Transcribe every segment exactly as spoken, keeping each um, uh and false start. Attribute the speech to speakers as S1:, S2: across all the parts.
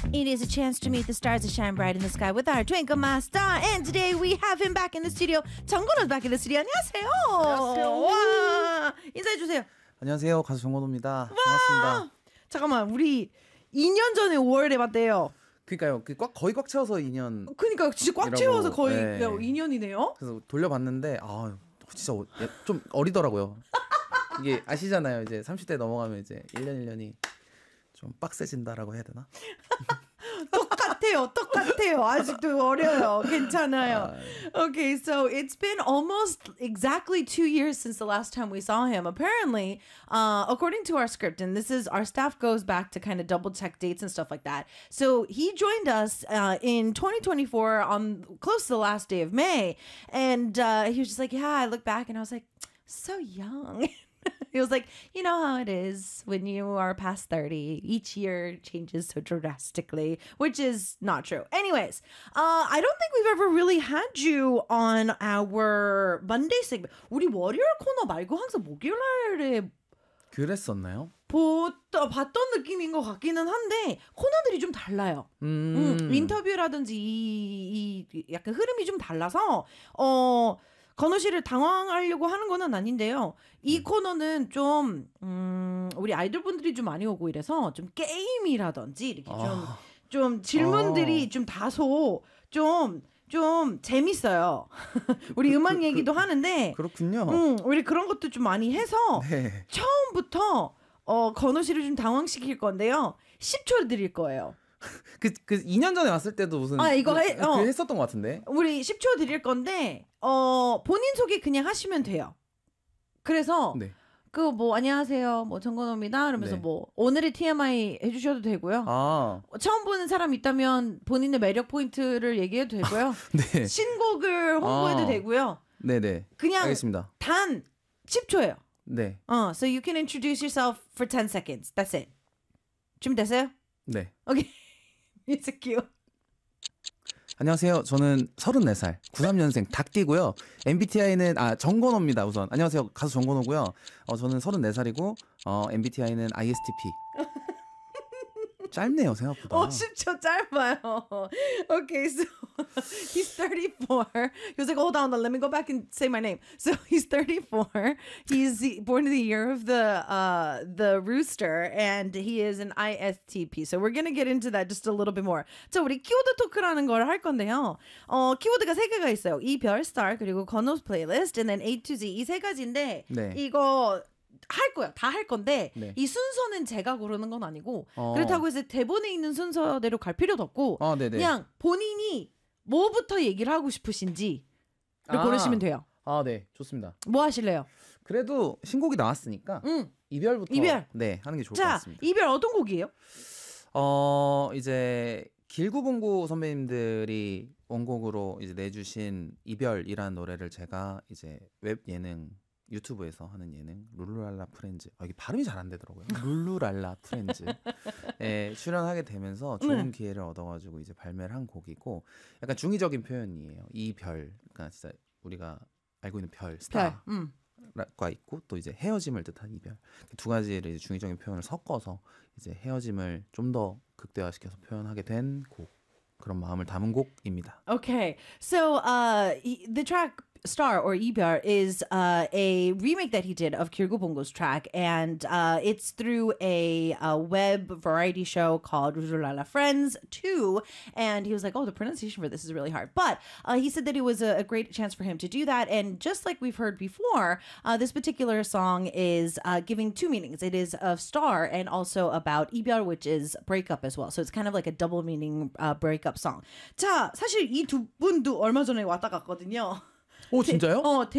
S1: It is a chance to meet the stars that shine bright in the sky with our Twinkle Master. And today we have him back in the studio. 정건호's back in the studio. 안녕하세요.
S2: 안녕하세요.
S1: 와, 인사해주세요.
S2: 안녕하세요. 가수 정건호입니다. 반갑습니다.
S1: 잠깐만, 우리 이 년 전에 오월에 봤대요.
S2: 그러니까요. 그 꽉, 거의 꽉 채워서 이 년.
S1: 그러니까 진짜 꽉 채워서 거의
S2: 네.
S1: 이 년이네요.
S2: 그래서 돌려봤는데 아 진짜 어, 좀 어리더라고요. 이게 아시잖아요. 이제 삼십 대 넘어가면 이제 일 년 일 년이 좀 빡세진다라고 해야 되나?
S1: 똑같아요. 똑같아요. 아직도 어려요. 괜찮아요. Okay, so it's been almost exactly two years since the last time we saw him. Apparently, uh, according to our script, and this is our staff goes back to kind of double check dates and stuff like that. So he joined us uh, in twenty twenty-four on close to the last day of May. And uh, he was just like, yeah, I look back and I was like, so young. He was like, you know how it is when you are past thirty. Each year changes so drastically, which is not true. Anyways, uh, I don't think we've ever really had you on our Monday segment. 우리 월요일 코너 말고 항상 목요일에
S2: 그랬었나요?
S1: 보다, 봤던 느낌인 것 같기는 한데 코너들이 좀 달라요.
S2: 음.
S1: 음, 인터뷰라든지 이, 이 약간 흐름이 좀 달라서 어... 건호 씨를 당황하려고 하는 건 아닌데요. 이 코너는 좀 음, 우리 아이돌 분들이 좀 많이 오고 이래서 좀 게임이라든지 이렇게 좀,
S2: 아.
S1: 좀 질문들이
S2: 아.
S1: 좀 다소 좀, 좀 재밌어요. 우리
S2: 그,
S1: 음악
S2: 그,
S1: 얘기도
S2: 그,
S1: 하는데
S2: 그렇군요.
S1: 음, 우리 그런 것도 좀 많이 해서
S2: 네.
S1: 처음부터 어, 건호 씨를 좀 당황시킬 건데요. 십 초 드릴 거예요.
S2: 그, 그 이 년 전에 왔을 때도 무슨
S1: 아, 이거
S2: 그,
S1: 해- 어.
S2: 그 했었던 것 같은데.
S1: 우리 십 초 드릴 건데 어 본인 소개 그냥 하시면 돼요. 그래서
S2: 네.
S1: 그 뭐 안녕하세요, 뭐 정건호입니다. 그러면서
S2: 네.
S1: 뭐 오늘의 티엠아이 해주셔도 되고요.
S2: 아,
S1: 처음 보는 사람 있다면 본인의 매력 포인트를 얘기해도 되고요.
S2: 네.
S1: 신곡을 홍보해도
S2: 아.
S1: 되고요.
S2: 네네.
S1: 그냥
S2: 알겠습니다.
S1: 단 십 초예요.
S2: 네.
S1: 어, so you can introduce yourself for ten seconds. That's it. 준비됐어요?
S2: 네.
S1: 오케이. Music cue.
S2: 안녕하세요. 저는 서른네 살, 구십삼 년생 닭띠고요. 엠비티아이는 아 정건호입니다. 우선 안녕하세요. 가수 정건호고요. 어, 저는 서른네 살이고 어, 엠비티아이는 아이에스티피. 짧네요 생각보다.
S1: 어, 십 초 짧아요. Okay, so he's thirty-four. He was like, hold on, let me go back and say my name. So he's thirty-four. He's born in the year of the uh, the rooster, and he is an I S T P. So we're gonna get into that just a little bit more. 자, 우리 키워드 토크라는 걸 할 건데요. 어, 키워드가 세 개가 있어요. 이별, star, 그리고 건호's playlist, and then A to Z 이 세 가지인데
S2: 네.
S1: 이거 할 거예요. 다 할 건데
S2: 네.
S1: 이 순서는 제가 고르는 건 아니고
S2: 어.
S1: 그렇다고 해서 대본에 있는 순서대로 갈 필요도 없고
S2: 어, 네네.
S1: 그냥 본인이 뭐부터 얘기를 하고 싶으신지를
S2: 아.
S1: 고르시면 돼요.
S2: 아, 네. 좋습니다.
S1: 뭐 하실래요?
S2: 그래도 신곡이 나왔으니까
S1: 응.
S2: 이별부터
S1: 이별.
S2: 네, 하는 게 좋을 것
S1: 자,
S2: 같습니다.
S1: 이별 어떤 곡이에요?
S2: 어, 이제 길구봉구 선배님들이 원곡으로 이제 내주신 이별이라는 노래를 제가 이제 웹 예능 유튜브에서 하는 예능 룰루랄라 프렌즈 아, 이게 발음이 잘 안 되더라고요. 룰루랄라 프렌즈에 출연하게 되면서 좋은
S1: 네.
S2: 기회를 얻어가지고 이제 발매를 한 곡이고 약간 중의적인 표현이에요. 이별, 그러니까 진짜 우리가 알고 있는 별,
S1: 별.
S2: 스타.
S1: 음.
S2: 가 있고 또 이제 헤어짐을 뜻한 이별 두 가지를 이제 중의적인 표현을 섞어서 이제 헤어짐을 좀 더 극대화시켜서 표현하게 된 곡 그런 마음을 담은 곡입니다.
S1: Okay, so uh, he- the track Star or Ibyar is uh, a remake that he did of Kirgubongo's track, and uh, it's through a, a web variety show called Rujulala Friends two. And he was like, "Oh, the pronunciation for this is really hard," but uh, he said that it was a, a great chance for him to do that. And just like we've heard before, uh, this particular song is uh, giving two meanings. It is of star and also about Ibyar, which is breakup as well. So it's kind of like a double meaning uh, breakup song. 자, 사실 이 두 분도 얼마 전에 왔다 갔거든요.
S2: 오 진짜요?
S1: 어,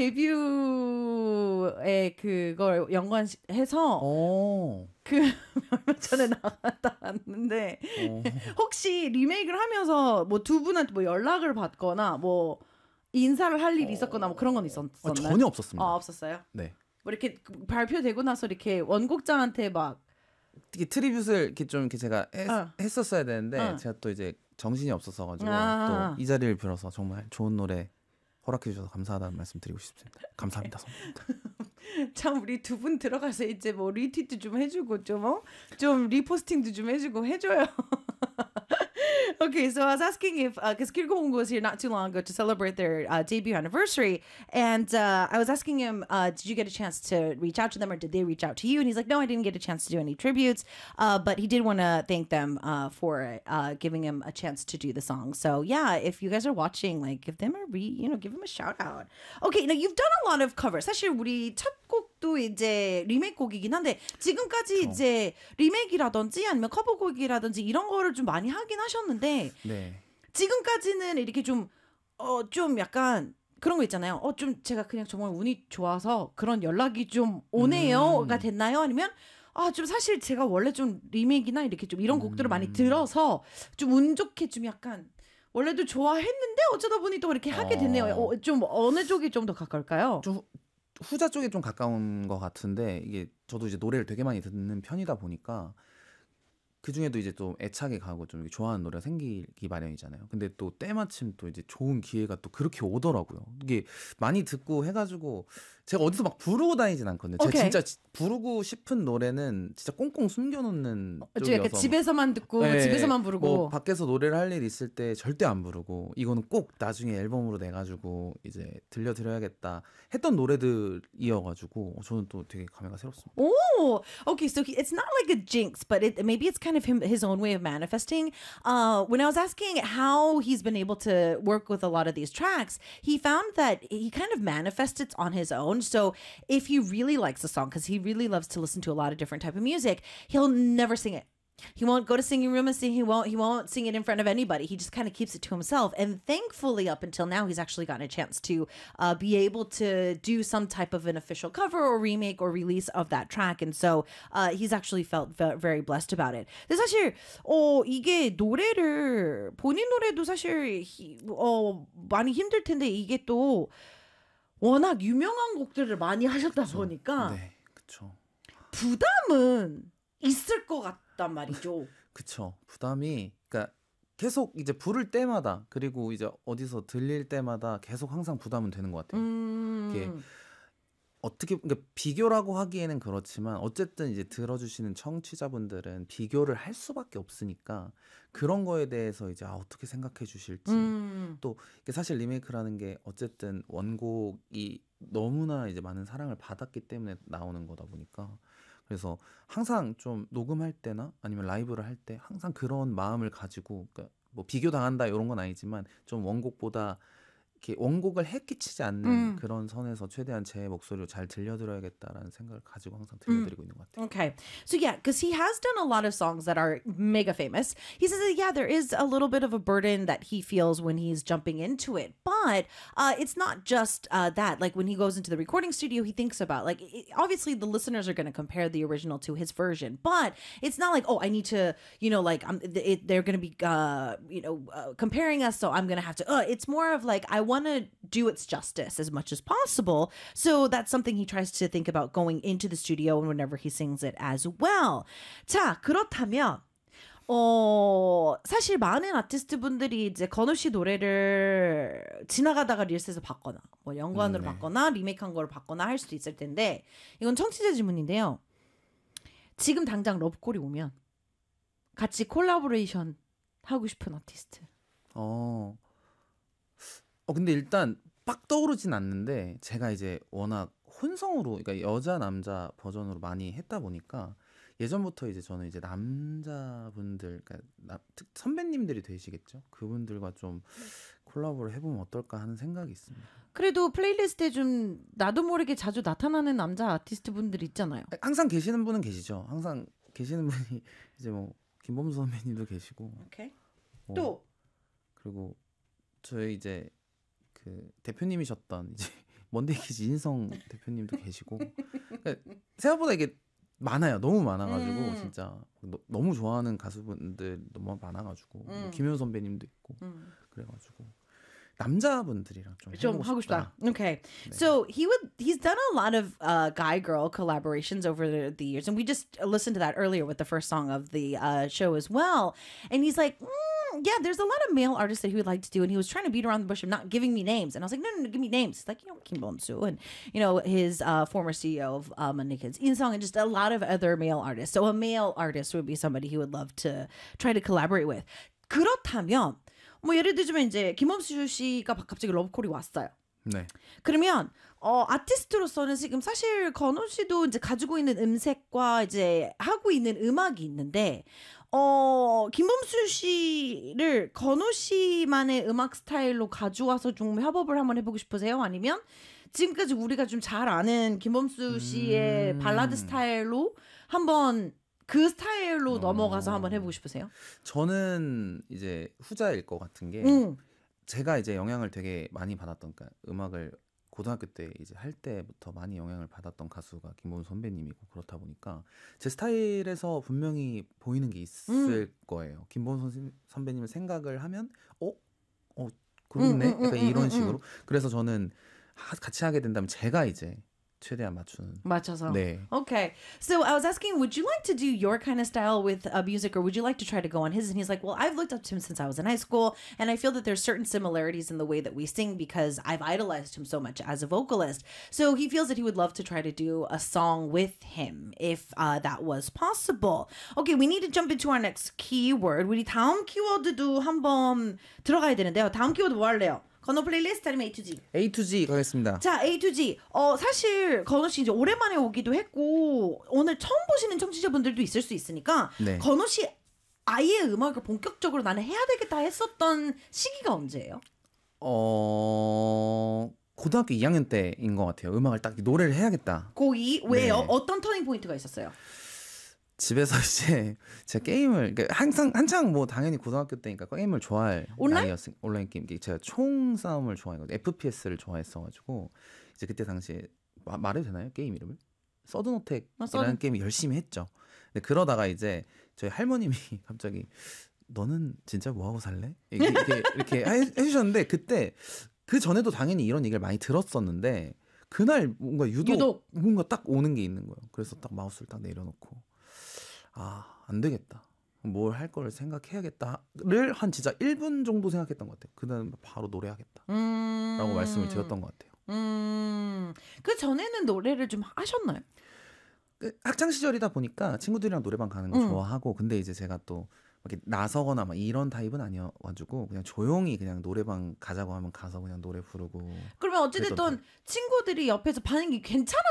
S1: 데뷔에 그걸 연관해서
S2: 오.
S1: 그 얼마 전에 나갔다 왔는데
S2: 오.
S1: 혹시 리메이크를 하면서 뭐 두 분한테 뭐 연락을 받거나 뭐 인사를 할 일이 있었거나 뭐 그런 건 있었나요?
S2: 아, 전혀 없었습니다.
S1: 어, 없었어요?
S2: 네.
S1: 뭐 이렇게 발표되고 나서 이렇게 원곡자한테 막
S2: 특히 트리뷰트를 이렇게 좀 이렇게 제가 했,
S1: 어.
S2: 했었어야 되는데
S1: 어.
S2: 제가 또 이제 정신이 없어서 가지고
S1: 아.
S2: 또 이 자리를 빌어서 정말 좋은 노래 허락해 주셔서 감사하다는 말씀 드리고 싶습니다. 감사합니다, 선배님들.
S1: 참 우리 두 분 들어가서 이제 뭐 리트윗도 좀 해주고 좀 어? 좀 리포스팅도 좀 해주고 해줘요. Okay, so I was asking if because Kirko was here not too long ago to celebrate their uh, debut anniversary, and uh, I was asking him, uh, did you get a chance to reach out to them, or did they reach out to you? And he's like, no, I didn't get a chance to do any tributes, uh, but he did want to thank them uh, for uh, giving him a chance to do the song. So yeah, if you guys are watching, like, give them a re, you know, give them a shout out. Okay, now you've done a lot of covers. 사실 우리 첫 곡도 이제 리메이크 곡이긴 한데 지금까지
S2: 그쵸.
S1: 이제 리메이크라든지 아니면 커버곡이라든지 이런 거를 좀 많이 하긴 하셨는데
S2: 네.
S1: 지금까지는 이렇게 좀 어, 좀 약간 그런 거 있잖아요. 어, 좀 제가 그냥 정말 운이 좋아서 그런 연락이 좀 오네요가
S2: 음.
S1: 됐나요? 아니면 아, 좀 사실 제가 원래 좀 리메이크나 이렇게 좀 이런 곡들을 많이 들어서 좀 운 좋게 좀 약간 원래도 좋아했는데 어쩌다 보니 또 이렇게 하게 됐네요.
S2: 어.
S1: 어, 좀 어느 쪽이 좀 더 가까울까요?
S2: 좀 후- 후자 쪽에 좀 가까운 것 같은데 이게 저도 이제 노래를 되게 많이 듣는 편이다 보니까 그 중에도 이제 또 애착이 가고 좀 이렇게 좋아하는 노래가 생기기 마련이잖아요. 근데 또 때마침 또 이제 좋은 기회가 또 그렇게 오더라고요. 이게 많이 듣고 해가지고 제가 어디서 막 부르고 다니진 않거든요. 제가
S1: 오케이.
S2: 진짜 지- 부르고 싶은 노래는 진짜 꽁꽁 숨겨놓는
S1: 좀 약간
S2: 쪽이어서
S1: 집에서만 듣고
S2: 네,
S1: 집에서만 부르고
S2: 뭐 밖에서 노래를 할 일 있을 때 절대 안 부르고 이거는 꼭 나중에 앨범으로 내가지고 이제 들려드려야겠다 했던 노래들이어가지고 저는 또 되게 감회가 새롭습니다.
S1: Oh, okay. So he, it's not like a jinx, but it maybe it's kind of him his own way of manifesting. Uh, when I was asking how he's been able to work with a lot of these tracks, he found that he kind of manifests it on his own. So if he really likes a song, because he really loves to listen to a lot of different type of music, he'll never sing it. He won't go to singing room and sing. He won't. He won't sing it in front of anybody. He just kind of keeps it to himself. And thankfully, up until now, he's actually gotten a chance to uh, be able to do some type of an official cover or remake or release of that track. And so uh, he's actually felt ve- very blessed about it. 근데 사실 어 이게 노래를 본인 노래도 사실 히- 어 많이 힘들 텐데 이게 또 워낙 유명한 곡들을 많이 하셨다 보니까
S2: 네, 그쵸.
S1: 부담은 있을 것 같단 말이죠.
S2: 그쵸. 부담이 그러니까 계속 이제 부를 때마다 그리고 이제 어디서 들릴 때마다 계속 항상 부담은 되는 것 같아요.
S1: 음.
S2: 이게 어떻게 그러니까 비교라고 하기에는 그렇지만 어쨌든 이제 들어주시는 청취자분들은 비교를 할 수밖에 없으니까 그런 거에 대해서 이제 아, 어떻게 생각해 주실지
S1: 음.
S2: 또 이게 사실 리메이크라는 게 어쨌든 원곡이 너무나 이제 많은 사랑을 받았기 때문에 나오는 거다 보니까 그래서 항상 좀 녹음할 때나 아니면 라이브를 할 때 항상 그런 마음을 가지고 그러니까 뭐 비교 당한다 이런 건 아니지만 좀 원곡보다 이렇게 원곡을 해끼치지 않는
S1: 음.
S2: 그런 선에서 최대한 제 목소리로 잘 들려드려야겠다라는 생각을 가지고 항상 들려드리고 있는 것 같아요.
S1: Okay. So yeah, because he has done a lot of songs that are mega famous. He says that, yeah, there is a little bit of a burden that he feels when he's jumping into it. But uh, it's not just uh, that. Like when he goes into the recording studio, he thinks about, like, it, obviously the listeners are going to compare the original to his version. But it's not like, oh, I need to, you know, like, I'm, it, they're going to be, uh, you know, uh, comparing us. So I'm going to have to, uh, it's more of like, I want to do its justice as much as possible. So that's something he tries to think about going into the studio and whenever he sings it as well. 자, 그렇다면 어, 사실 많은 아티스트 분들이 이제 건우 씨 노래를 지나가다가 릴스에서 봤거나 뭐 연관으로
S2: 음, 네.
S1: 봤거나 리메이크한 거를 봤거나 할 수도 있을 텐데 이건 청취자 질문인데요. 지금 당장 러브콜이 오면 같이 콜라보레이션 하고 싶은 아티스트.
S2: 어, 어 근데 일단 빡 떠오르진 않는데 제가 이제 워낙 혼성으로 그러니까 여자 남자 버전으로 많이 했다 보니까 예전부터 이제 저는 이제 남자분들 그러니까 나, 특- 선배님들이 되시겠죠. 그분들과 좀 콜라보를 해보면 어떨까 하는 생각이 있습니다.
S1: 그래도 플레이리스트에 좀 나도 모르게 자주 나타나는 남자 아티스트 분들 있잖아요.
S2: 항상 계시는 분은 계시죠. 항상 계시는 분이 이제 뭐 김범수 선배님도 계시고
S1: 오케이.
S2: 뭐,
S1: 또
S2: 그리고 저희 이제 그 대표님이셨던 이제 먼데이키즈 인성 대표님도 계시고 그러니까 생각보다 이게 많아요. 너무 많아가지고
S1: 음.
S2: 진짜 너, 너무 좋아하는 가수분들 너무 많아가지고 뭐
S1: 음.
S2: 김효연 선배님도 있고
S1: 음.
S2: 그래가지고 남자분들이랑 좀
S1: 좀
S2: 해보고
S1: 하고
S2: 싶다.
S1: 싶다. Okay. So he would he's done a lot of uh, guy girl collaborations over the, the years, and we just listened to that earlier with the first song of the uh, show as well. And he's like, mm, yeah, there's a lot of male artists that he would like to do, and he was trying to beat around the bush of not giving me names. And I was like, no, no, no, give me names. He's like, you know, Kim Bom-soo, and you know his uh, former C E O of um, Nickens In-sung, and just a lot of other male artists. So a male artist would be somebody he would love to try to collaborate with. 그렇다면 뭐 예를 들자면 이제 김범수 씨가 갑자기 러브콜이 왔어요.
S2: 네.
S1: 그러면 어 아티스트로서는 지금 사실 건호 씨도 이제 가지고 있는 음색과 이제 하고 있는 음악이 있는데 어 김범수 씨를 건호 씨만의 음악 스타일로 가져와서 좀 협업을 한번 해보고 싶으세요? 아니면 지금까지 우리가 좀 잘 아는 김범수 씨의
S2: 음.
S1: 발라드 스타일로 한번 그 스타일로
S2: 어.
S1: 넘어가서 한번 해보고 싶으세요?
S2: 저는 이제 후자일 것 같은 게
S1: 음.
S2: 제가 이제 영향을 되게 많이 받았던 그러니까 음악을 고등학교 때 이제 할 때부터 많이 영향을 받았던 가수가 김범수 선배님이고 그렇다 보니까 제 스타일에서 분명히 보이는 게 있을
S1: 음.
S2: 거예요. 김범수 선- 선배님을 생각을 하면 어? 어
S1: 음,
S2: 그렇네?
S1: 음, 음,
S2: 약간
S1: 음,
S2: 이런
S1: 음,
S2: 식으로.
S1: 음.
S2: 그래서 저는 하- 같이 하게 된다면 제가 이제 최대한 맞추는.
S1: 맞춰서.
S2: 네.
S1: Okay. So I was asking, would you like to do your kind of style with uh, music, or would you like to try to go on his? And he's like, well, I've looked up to him since I was in high school, and I feel that there's certain similarities in the way that we sing because I've idolized him so much as a vocalist. So he feels that he would love to try to do a song with him if uh, that was possible. Okay, we need to jump into our next keyword. 우리 다음 키워드도 한번 들어가야 되는데요. 다음 키워드 뭐 할래요? 건너 플레이리스트 아니면 A to G?
S2: A to G 가겠습니다.
S1: 자, A to G. 어, 사실 건호 씨 이제 오랜만에 오기도 했고 오늘 처음 보시는 청취자분들도 있을 수 있으니까
S2: 네.
S1: 건호 씨 아예 음악을 본격적으로 나는 해야 되겠다 했었던 시기가 언제예요?
S2: 어 고등학교 이 학년 때인 것 같아요. 음악을 딱 노래를 해야겠다.
S1: 고이 왜요?
S2: 네.
S1: 어떤 터닝 포인트가 있었어요?
S2: 집에서 이제 제가 게임을 그러니까 항상 한창 뭐 당연히 고등학교 때니까 게임을 좋아할
S1: 온라인?
S2: 나이였으니 온라인 게임 제가 총 싸움을 좋아해가지고 에프피에스를 좋아했어가지고 이제 그때 당시에 마, 말해도 되나요 게임 이름을? 서든어택이라는
S1: 아, 서든-
S2: 게임을 열심히 했죠. 근데 그러다가 이제 저희 할머님이 갑자기 너는 진짜 뭐 하고 살래? 이게, 이게 이렇게 해- 해주셨는데 그때 그 전에도 당연히 이런 얘기를 많이 들었었는데 그날 뭔가 유독,
S1: 유독.
S2: 뭔가 딱 오는 게 있는 거예요. 그래서 딱 마우스를 딱 내려놓고 아, 안 되겠다. 뭘 할 거를 생각해야겠다를 한 진짜 일 분 정도 생각했던 것 같아요. 그다음 바로 노래하겠다.
S1: 음...
S2: 라고 말씀을 드렸던 것 같아요.
S1: 음... 그 전에는 노래를 좀 하셨나요?
S2: 그 학창 시절이다 보니까 친구들이랑 노래방 가는 거
S1: 음.
S2: 좋아하고 근데 이제 제가 또 이렇게 나서거나 막 이런 타입은 아니어가지고 그냥 조용히 그냥 노래방 가자고 하면 가서 그냥 노래 부르고
S1: 그러면 어찌됐든 친구들이 옆에서 반응이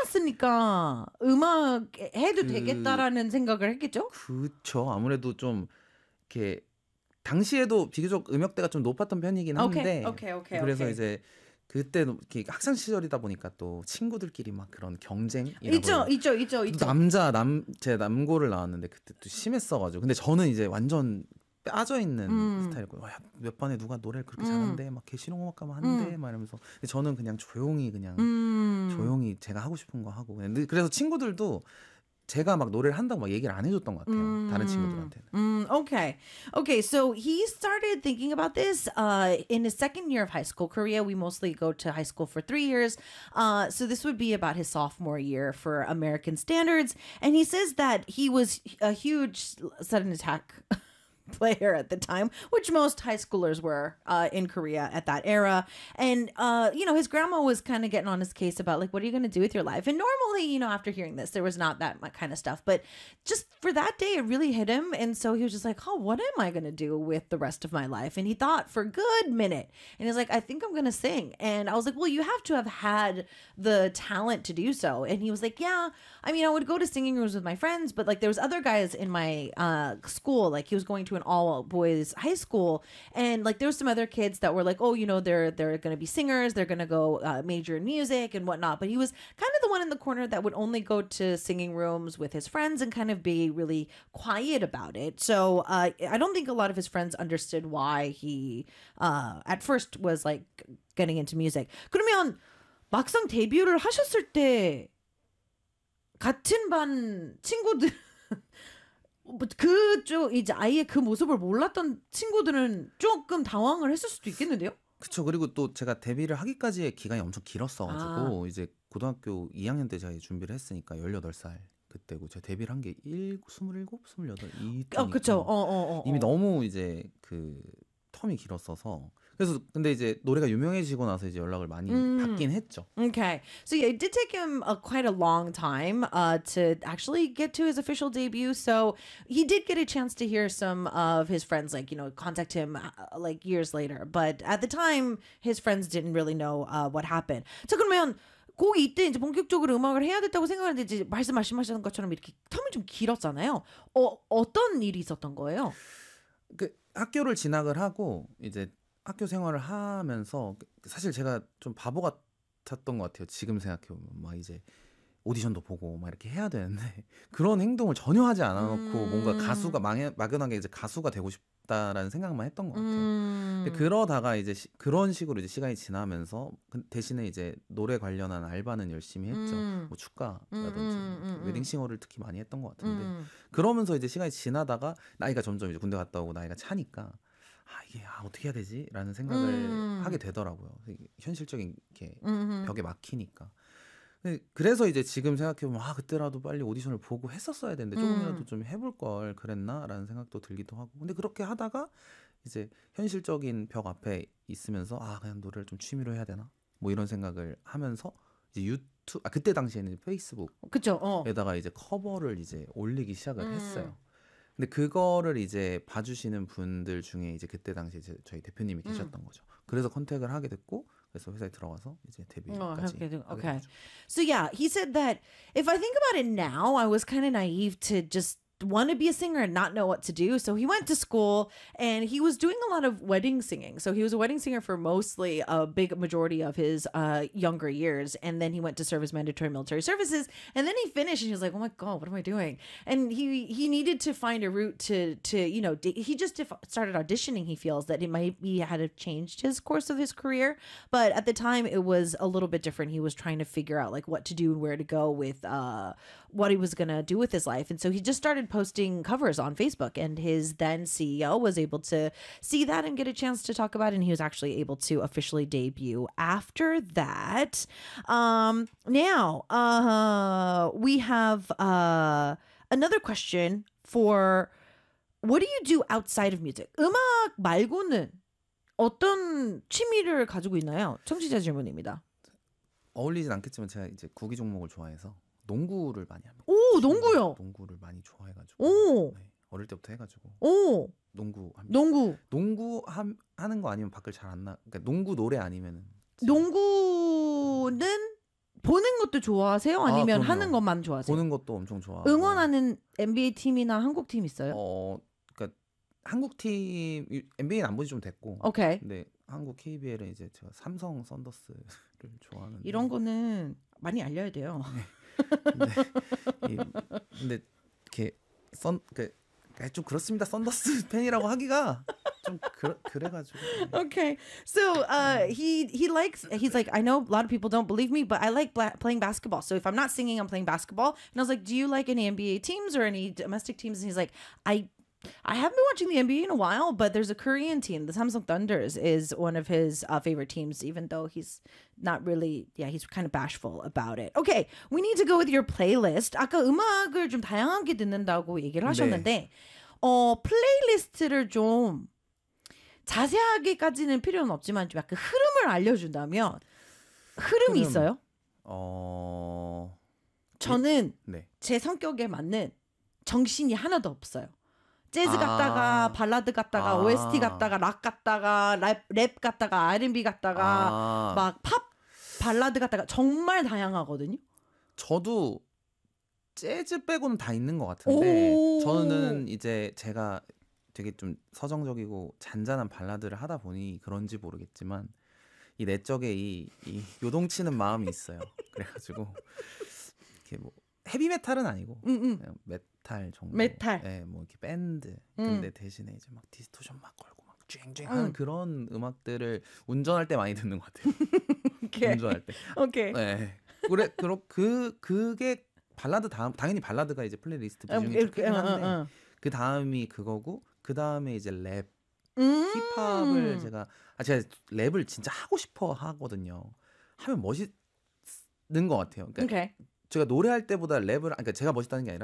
S1: 괜찮았으니까 음악 해도
S2: 그-
S1: 되겠다라는 생각을 했겠죠?
S2: 그쵸. 아무래도 좀 이렇게 당시에도 비교적 음역대가 좀 높았던 편이긴 한데
S1: 오케이, 오케이, 오케이.
S2: 그래서
S1: 오케이.
S2: 이제 그때 이렇게 학창 시절이다 보니까 또 친구들끼리 막 그런 경쟁이라고
S1: 있죠,
S2: 해야
S1: 있죠, 있죠,
S2: 또
S1: 있죠.
S2: 남자 남 제 남고를 나왔는데 그때 또 심했어가지고 근데 저는 이제 완전 빠져 있는
S1: 음.
S2: 스타일이고 야, 몇 반에 누가 노래를 그렇게
S1: 음.
S2: 잘한대 막 걔 실용음악 가면 한대
S1: 음.
S2: 막 이러면서 근데 저는 그냥 조용히 그냥
S1: 음.
S2: 조용히 제가 하고 싶은 거 하고 근데 그래서 친구들도 제가 막 노래를 한다고 막 얘기를 안 해줬던 것 같아요. 다른 친구들한테는.
S1: Mm, okay. Okay, so he started thinking about this uh, in his second year of high school. Korea, we mostly go to high school for three years. Uh, so this would be about his sophomore year for American standards. And he says that he was a huge sudden attack player at the time, which most high schoolers were uh, in Korea at that era. And, uh, you know, his grandma was kind of getting on his case about, like, what are you going to do with your life? And normally, you know, after hearing this, there was not that much kind of stuff. But just for that day, it really hit him. And so he was just like, oh, what am I going to do with the rest of my life? And he thought for a good minute. And he's like, I think I'm going to sing. And I was like, well, you have to have had the talent to do so. And he was like, yeah, I mean, I would go to singing rooms with my friends, but like there was other guys in my uh, school. Like he was going to an all boys high school, and like there was some other kids that were like, oh, you know, they're they're gonna be singers, they're gonna go uh, major in music and whatnot. But he was kind of the one in the corner that would only go to singing rooms with his friends and kind of be really quiet about it. So uh, I don't think a lot of his friends understood why he uh, at first was like getting into music. 그러면 막상 데뷔를 하셨을 때 같은 반 친구들 그쪽 이제 아예 그 모습을 몰랐던 친구들은 조금 당황을 했을 수도 있겠는데요?
S2: 그쵸. 그리고 또 제가 데뷔를 하기까지의 기간이 엄청 길었어가지고
S1: 아.
S2: 이제 고등학교 이 학년 때 제가 준비를 했으니까 열여덟 살 그때고 제가 데뷔를 한 게 스물일곱, 스물여덟 이때니까
S1: 어, 그쵸. 어, 어, 어,
S2: 이미
S1: 어.
S2: 너무 이제 그 텀이 길었어서 그래서 근데 이제 노래가 유명해지고 나서 이제 연락을 많이
S1: 음.
S2: 받긴 했죠.
S1: Okay. So yeah, it did take him a, quite a long time uh, to actually get to his official debut. So he did get a chance to hear some of his friends, like, you know, contact him uh, like years later. But at the time, his friends didn't really know uh, what happened. 자, 그러면 고 이때 이제 본격적으로 음악을 해야 됐다고 생각하는데 이제 말씀 말씀하셨던 것처럼 이렇게 텀이 좀 길었잖아요. 어, 어떤 일이 있었던 거예요?
S2: 그 학교를 진학을 하고 이제 학교 생활을 하면서 사실 제가 좀 바보 같았던 것 같아요. 지금 생각해보면 막 이제 오디션도 보고 막 이렇게 해야 되는데 그런 행동을 전혀 하지 않아놓고
S1: 음.
S2: 뭔가 가수가 막연, 막연하게 이제 가수가 되고 싶다라는 생각만 했던 것 같아요.
S1: 음.
S2: 근데 그러다가 이제 시, 그런 식으로 이제 시간이 지나면서 그 대신에 이제 노래 관련한 알바는 열심히 했죠.
S1: 음.
S2: 뭐 축가라든지
S1: 음, 음, 음, 음.
S2: 웨딩싱어를 특히 많이 했던 것 같은데
S1: 음.
S2: 그러면서 이제 시간이 지나다가 나이가 점점 이제 군대 갔다 오고 나이가 차니까 아 이게 아, 어떻게 해야 되지라는 생각을
S1: 음.
S2: 하게 되더라고요. 현실적인 게
S1: 음.
S2: 벽에 막히니까. 그래서 이제 지금 생각해보면 아 그때라도 빨리 오디션을 보고 했었어야 되는데 조금이라도
S1: 음.
S2: 좀 해볼 걸 그랬나라는 생각도 들기도 하고. 근데 그렇게 하다가 이제 현실적인 벽 앞에 있으면서 아 그냥 노래를 좀 취미로 해야 되나 뭐 이런 생각을 하면서 이제 유튜브 아 그때 당시에는 페이스북에다가
S1: 그쵸. 어.
S2: 이제 커버를 이제 올리기 시작을
S1: 음.
S2: 했어요. 근데 그거를 이제 봐주시는 분들 중에 이제 그때 당시에 이제 저희 대표님이
S1: 음.
S2: 계셨던 거죠. 그래서 컨택을 하게 됐고 그래서 회사에 들어가서 이제 데뷔까지
S1: Oh, okay.
S2: 하게
S1: Okay.
S2: 됐죠.
S1: So yeah, he said that if I think about it now, I was kind of naive to just want to be a singer and not know what to do. So he went to school and he was doing a lot of wedding singing. So he was a wedding singer for mostly a big majority of his uh, younger years. And then he went to serve his mandatory military services. And then he finished and he was like, oh my God, what am I doing? And he he needed to find a route to, to you know, d- he just def- started auditioning. He feels that it might be had have changed his course of his career. But at the time, it was a little bit different. He was trying to figure out like what to do and where to go with uh, what he was going to do with his life. And so he just started posting covers on Facebook, and his then C E O was able to see that and get a chance to talk about it. And he was actually able to officially debut after that. Um, now, uh, we have uh, another question for what do you do outside of music? 음악 말고는 어떤 취미를 가지고 있나요? 청취자 질문입니다.
S2: 어울리진 않겠지만 제가 이제 구기 종목을 좋아해서 농구를 많이 합니다.
S1: 오, 농구요?
S2: 농구를 많이 좋아해가지고
S1: 오.
S2: 네, 어릴 때부터 해가지고
S1: 오,
S2: 농구 합니다.
S1: 농구.
S2: 농구 함, 하는 거 아니면 밖을 잘 안 나. 그러니까 농구 노래 아니면은
S1: 농구는 보는 것도 좋아하세요? 아니면
S2: 그럼요.
S1: 하는 것만 좋아하세요?
S2: 보는 것도 엄청 좋아하고
S1: 응원하는 엔비에이 팀이나 한국 팀 있어요?
S2: 어, 그러니까 한국 팀 엔비에이는 안 본지 좀 됐고
S1: 오케이.
S2: 근데 한국 케이비엘은 이제 제가 삼성 썬더스를 좋아하는데
S1: 이런 거는 많이 알려야 돼요.
S2: 근데, 이, 근데 이렇게 썬 그 좀 그렇습니다. 썬더스 팬이라고 하기가 좀 그, 그래가지고.
S1: Okay, so uh, he he likes. He's like, I know a lot of people don't believe me, but I like bla- playing basketball. So if I'm not singing, I'm playing basketball. And I was like, do you like any N B A teams or any domestic teams? And he's like, I. I haven't been watching the N B A in a while, but there's a Korean team. The Samsung Thunders is one of his uh, favorite teams, even though he's not really, yeah, he's kind of bashful about it. Okay, we need to go with your playlist. 아까 음악을 좀 다양하게 듣는다고 얘기를 하셨는데, 어, 플레이리스트를 좀 자세하게까지는 필요는 없지만 좀 약간 흐름을 알려준다면 흐름이
S2: 흐름.
S1: 있어요?
S2: 어,
S1: 저는
S2: 네.
S1: 제 성격에 맞는 정신이 하나도 없어요. 재즈
S2: 아.
S1: 갔다가 발라드 갔다가
S2: 아.
S1: 오에스티 갔다가 락 갔다가 랩, 랩 갔다가 알앤비 갔다가
S2: 아,
S1: 막 팝 발라드 갔다가 정말 다양하거든요.
S2: 저도 재즈 빼고는 다 있는 것 같은데
S1: 오.
S2: 저는 이제 제가 되게 좀 서정적이고 잔잔한 발라드를 하다 보니 그런지 모르겠지만 이 내적에 이, 이 요동치는 마음이 있어요. 그래가지고 이렇게 뭐 헤비메탈은 아니고
S1: 응, 응.
S2: 그냥 메탈 정도.
S1: 메탈.
S2: 네, 뭐 이렇게 밴드.
S1: 음.
S2: 근데 대신에 이제 막 디스토션 막 걸고 막 쨍쨍하는
S1: 음.
S2: 그런 음악들을 운전할 때 많이 듣는 것 같아요.
S1: 오케이.
S2: 운전할 때.
S1: 오케이.
S2: 네. 그래, 그러, 그 그게 발라드 다음 당연히 발라드가 이제 플레이리스트 비중이
S1: 이렇게,
S2: 크긴
S1: 어,
S2: 한데
S1: 어, 어.
S2: 그 다음이 그거고 그 다음에 이제 랩,
S1: 음.
S2: 힙합을 제가 아 제가 랩을 진짜 하고 싶어 하거든요. 하면 멋있는 것 같아요. 그러니까
S1: 오케이.
S2: 제가 노래할 때보다 랩을 그러니까 제가 멋있다는 게 아니라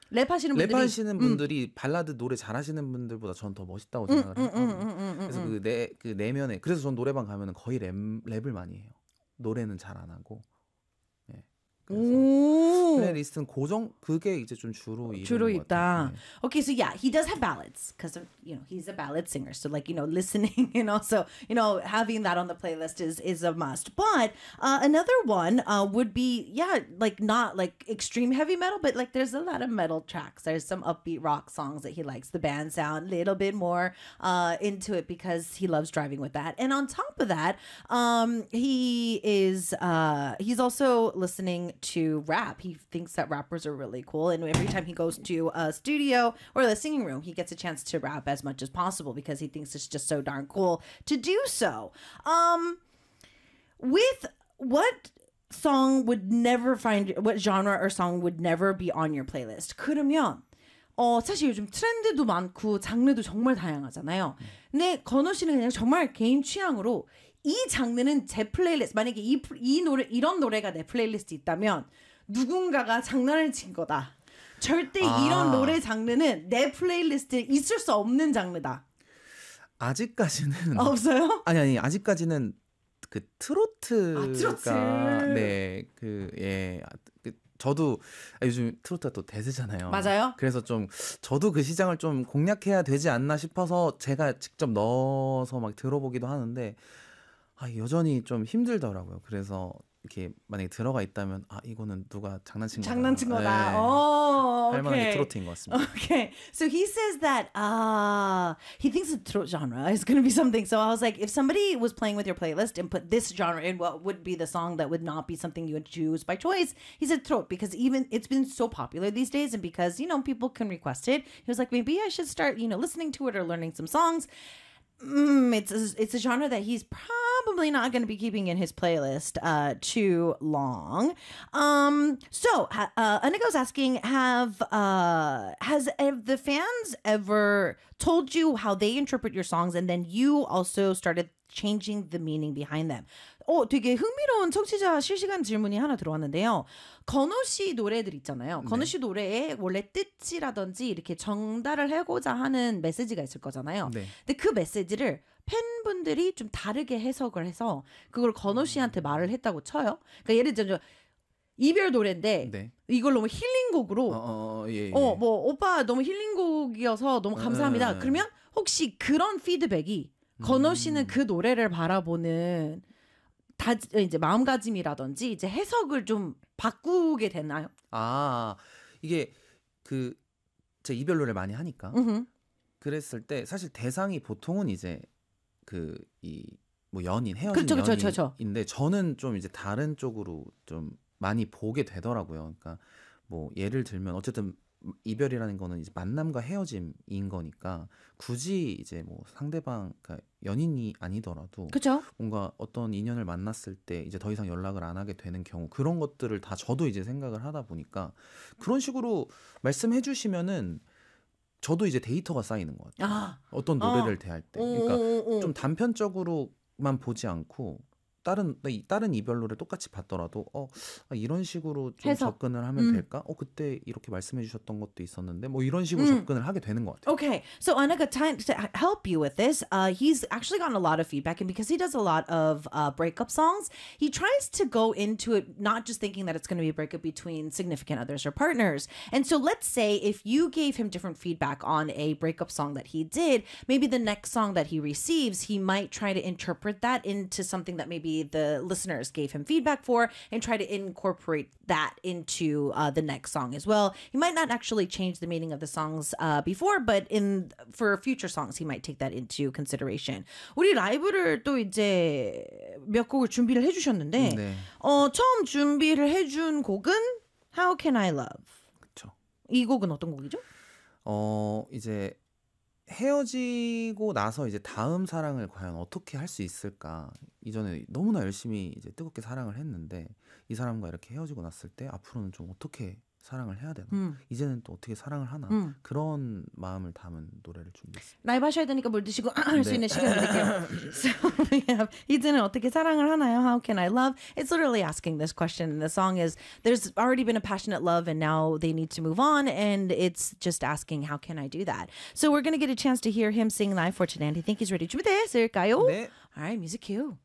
S1: 랩하시는 분들이
S2: 랩하시는
S1: 음.
S2: 분들이 발라드 노래 잘하시는 분들보다 전 더 멋있다고
S1: 음,
S2: 생각을
S1: 음, 음,
S2: 하거든요.
S1: 음, 음,
S2: 그래서
S1: 음.
S2: 그 내 그 내면에 그래서 전 노래방 가면은 거의 랩 랩을 많이 해요. 노래는 잘 안 하고. 예. 그래서
S1: 오.
S2: 플레이리스트는 고정 그게 이제 좀 주로
S1: 주로
S2: 이루는 것 같아요.
S1: 있다.
S2: 네.
S1: Okay, so yeah, he does have ballads because you know he's a ballad singer. So like you know, listening and also you know having that on the playlist is is a must. But uh, another one uh, would be yeah, like not like extreme heavy metal, but like there's a lot of metal tracks. There's some upbeat rock songs that he likes. The band sound a little bit more uh, into it because he loves driving with that. And on top of that, um, he is uh, he's also listening to rap. He thinks that rappers are really cool, and every time he goes to a studio or the singing room, he gets a chance to rap as much as possible because he thinks it's just so darn cool to do so. Um, with what song would never find what genre or song would never be on your playlist? 그러면 어 사실 요즘 트렌드도 많고 장르도 정말 다양하잖아요. 근데 건호 씨는 그냥 정말 개인 취향으로 이 장르는 제 플레이리스트 만약에 이, 이 노래 이런 노래가 내 플레이리스트 있다면 누군가가 장난을 친 거다. 절대
S2: 아.
S1: 이런 노래 장르는 내 플레이리스트에 있을 수 없는 장르다.
S2: 아직까지는
S1: 없어요?
S2: 아니 아니 아직까지는 그 트로트가
S1: 아, 트로트.
S2: 네, 그 예. 그 저도 요즘 트로트가 또 대세잖아요.
S1: 맞아요.
S2: 그래서 좀 저도 그 시장을 좀 공략해야 되지 않나 싶어서 제가 직접 넣어서 막 들어보기도 하는데 아, 여전히 좀 힘들더라고요. 그래서 이렇게 만약에 들어가 있다면 아 이거는 누가 장난친 거다.
S1: 장난친 거다.
S2: 네.
S1: 어,
S2: 할 만한 게
S1: okay.
S2: 트로트인 것 같습니다.
S1: Okay, so he says that uh, he thinks the throat genre is going to be something. So I was like, if somebody was playing with your playlist and put this genre in, what would be the song that would not be something you would choose by choice? He said throat because even it's been so popular these days, and because you know people can request it. He was like, maybe I should start you know listening to it or learning some songs. Mm, it's a, it's a genre that he's probably not going to be keeping in his playlist uh, too long. Um, so uh, Anigo's asking, have uh, has have the fans ever told you how they interpret your songs, and then you also started changing the meaning behind them? 어, 되게 흥미로운 청취자 실시간 질문이 하나 들어왔는데요. 건호 씨 노래들 있잖아요.
S2: 네.
S1: 건호 씨 노래에 원래 뜻이라든지 이렇게 전달을 하고자 하는 메시지가 있을 거잖아요.
S2: 네.
S1: 근데 그 메시지를 팬분들이 좀 다르게 해석을 해서 그걸 건호 씨한테 말을 했다고 쳐요. 그러니까 예를 들면 이별 노래인데
S2: 네.
S1: 이걸 너무 힐링곡으로
S2: 어, 어, 예, 예.
S1: 어, 뭐 오빠 너무 힐링곡이어서 너무 감사합니다.
S2: 음.
S1: 그러면 혹시 그런 피드백이 건호 씨는 그 노래를 바라보는 다 이제 마음가짐이라든지 이제 해석을 좀 바꾸게 되나요?
S2: 아, 이게 그 제 이별 노래 많이 하니까
S1: 음흠.
S2: 그랬을 때 사실 대상이 보통은 이제 그 이 뭐 연인 헤어진
S1: 그쵸, 그쵸, 그쵸, 그쵸.
S2: 연인인데 저는 좀 이제 다른 쪽으로 좀 많이 보게 되더라고요. 그러니까 뭐 예를 들면 어쨌든 이별이라는 거는 이제 만남과 헤어짐인 거니까 굳이 이제 뭐 상대방 그러니까 연인이 아니더라도
S1: 그렇죠?
S2: 뭔가 어떤 인연을 만났을 때 이제 더 이상 연락을 안 하게 되는 경우 그런 것들을 다 저도 이제 생각을 하다 보니까 그런 식으로 말씀해 주시면은 저도 이제 데이터가 쌓이는 것 같아요.
S1: 아,
S2: 어떤
S1: 어.
S2: 노래를 대할 때. 그러니까
S1: 오, 오, 오.
S2: 좀 단편적으로만 보지 않고 다른 다른 이별 노래 똑같이 봤더라도 어 아, 이런 식으로 좀
S1: 해석.
S2: 접근을 하면
S1: 음.
S2: 될까? 어 그때 이렇게 말씀해 주셨던 것도 있었는데 뭐 이런 식으로
S1: 음.
S2: 접근을 하게 되는 것 같아요.
S1: Okay, so Annika, time to help you with this. Uh, he's actually gotten a lot of feedback, and because he does a lot of uh, breakup songs, he tries to go into it not just thinking that it's going to be a breakup between significant others or partners. And so, let's say if you gave him different feedback on a breakup song that he did, maybe the next song that he receives, he might try to interpret that into something that maybe the listeners gave him feedback for, and try to incorporate that into uh, the next song as well. He might not actually change the meaning of the songs uh, before, but in for future songs, he might take that into consideration. 우리 라이브를 또 이제 몇 곡을 준비를 해주셨는데,
S2: 네.
S1: 어, 처음 준비를 해준 곡은 How Can I Love?
S2: 그렇죠.
S1: 이 곡은 어떤 곡이죠?
S2: 어 이제 헤어지고 나서 이제 다음 사랑을 과연 어떻게 할 수 있을까? 이전에 너무나 열심히 이제 뜨겁게 사랑을 했는데 이 사람과 이렇게 헤어지고 났을 때 앞으로는 좀 어떻게 사랑을 해야 되나?
S1: 음.
S2: 이제는 또 어떻게 사랑을 하나?
S1: 음.
S2: 그런 마음을 담은 노래를 준비했습니다.
S1: 라이브 하셔야 되니까 물 드시고 할 수
S2: 네.
S1: 있는 시간 드릴게요. So we have 이제는 어떻게 사랑을 하나요? How can I love? It's literally asking this question. And the song is there's already been a passionate love and now they need to move on. And it's just asking how can I do that? So we're going to get a chance to hear him sing live for today. And I think he's ready. 준비됐을까요?
S2: 네.
S1: All right, music cue.